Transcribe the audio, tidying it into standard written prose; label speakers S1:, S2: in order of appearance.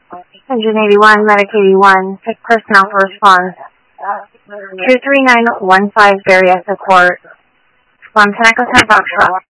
S1: Engine 81, Medic 81, pick personnel for response. 23915 Berry at support. 1 Echo 10 Foxtrot.